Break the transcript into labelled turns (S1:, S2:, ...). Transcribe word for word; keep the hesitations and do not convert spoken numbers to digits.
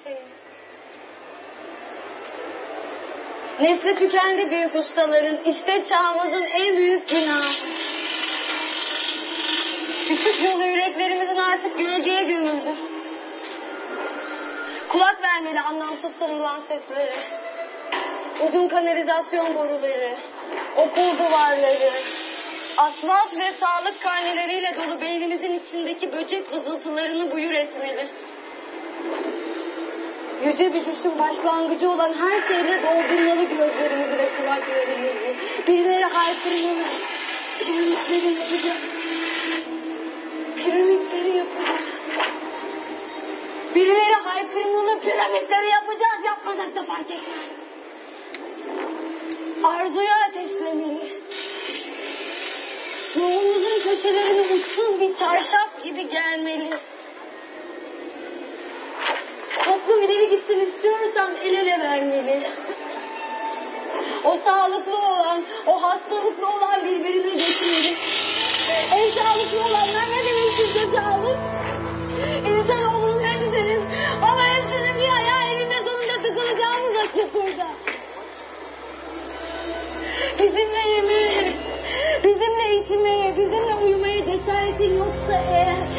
S1: şeyi. Nesli tükendi büyük ustaların, işte çağımızın en büyük günahı. Küçük yolu yüreklerimizin artık gölgeye gömüldü. Kulak vermeli anlamsız sanılan seslere. Uzun kanalizasyon boruları, okul duvarları, asfalt ve sağlık karneleriyle dolu beynimizin içindeki böcek vızıltılarını buyur etmeli. Yüce bir düşün başlangıcı olan her şeyle doldurmalı gözlerimizi ve kulaklarımızı. Birileri haykırmalı. Piramitleri yapacağız. Piramitleri yapacağız. Birileri haykırmalı, piramitleri yapacağız. Yapmasak da fark etmez. Arzuya ateşlemeli. Ruhumuzun köşelerine uçsuz bir çarşaf gibi gelmeli. Toplum ileri gitsin istiyorsan el ele vermeli. O sağlıklı olan, o hastalıklı olan birbirine geçmeli. En sağlıklı olanlar ne demek sizce sağlık? İnsanoğlunun hepsinin ama hepsinin bir ayağı elinde sonunda tıkılacağımız açık burada. Bizimle yemeğe, bizimle içmeye, bizimle uyumaya cesaretin yoksa eğer